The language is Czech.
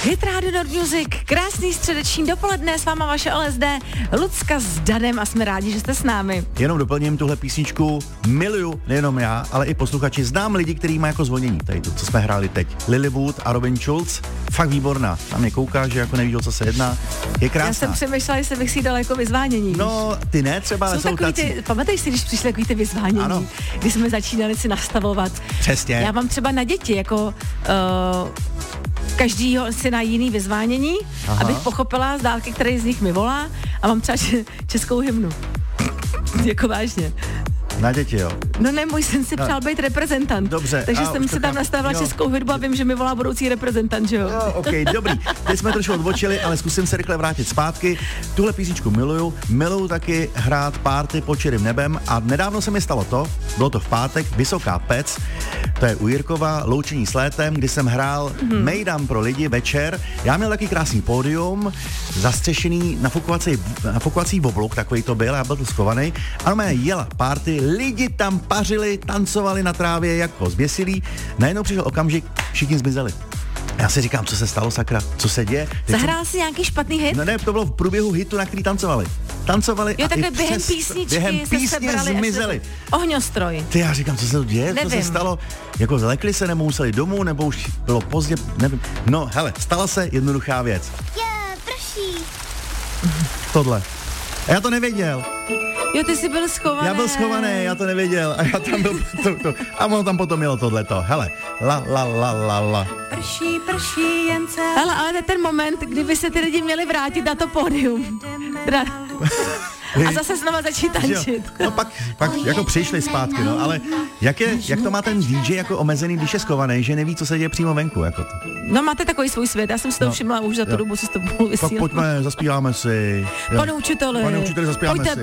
Hit Radio Nord Music, krásný středeční dopoledne, s váma vaše LSD, Lucka s Danem a jsme rádi, že jste s námi. Jenom doplním tuhle písničku, miluju nejenom já, ale i posluchači. Znám lidi, který má jako zvonění, tady to, co jsme hráli teď. Lilywood a Robin Schulz, fakt výborná. Tam mě kouká, že jako neví, o co se jedná. Je krásná. Já jsem přemýšlela, jestli bych si dala jako vyzvánění. No, ty ne třeba, ale jsou tací. Pamatuješ si, když přišly takový ty vyzvánění, ano. Když jsme začínali si nastavovat. Přesně. Já mám třeba na děti, jako každýho si na jiný vyzvánění, abych pochopila z dálky, který z nich mi volá, a mám třeba českou hymnu. Jako vážně. Na děti, jo. No ne, můj syn si přál být reprezentant. Dobře. Takže jsem si tam nastavila českou hudbu a vím, že mi volá budoucí reprezentant, že jo? Jo, ok, dobrý. Teď jsme trošku odbočili, ale zkusím se rychle vrátit zpátky. Tuhle písničku miluju taky hrát Party pod širým nebem a nedávno se mi stalo to, bylo to v pátek, Vysoká Pec, to je u Jirkova, Loučení s létem, kdy jsem hrál Mejdam pro lidi večer. Já měl taky krásný pódium, zastřešený nafukovací obluk, takový to byl, já byl tu schovaný. Ano, mé jela party, lidi tam pařili, tancovali na trávě jako zběsilí. Najednou přišel okamžik, všichni zmizeli. Já si říkám, co se stalo, sakra, co se děje. Zahrál si nějaký špatný hit? No ne, to bylo v průběhu hitu, na který tancovali. Jo, takhle během písničky se zmizeli. Ohňostroj. Ty, já říkám, co se to děje, nevím. Co se stalo, jako zlekli se, nebo museli domů, nebo už bylo pozdě, nevím. No, hele, stala se jednoduchá věc. Prší. Tohle. A já to nevěděl. Jo, ty jsi byl schovaný. Já byl schovaný, já to nevěděl. A já tam byl a ono tam potom mělo tohleto. Hele, la. Prší, jen se. Hele, ale to je ten moment, kdyby se ty lidi měli vrátit na to pódium. A zase znova začít tančit. No pak jako přišli zpátky, no, ale jak to má ten DJ jako omezený, když je schovaný, že neví, co se děje přímo venku, jako to. No máte takový svůj svět, já jsem si to všimla už za tu dobu, co jsi to byl vysílal. Tak pojďme, zaspíváme si. Pane učiteli, zaspíváme pojďte, si.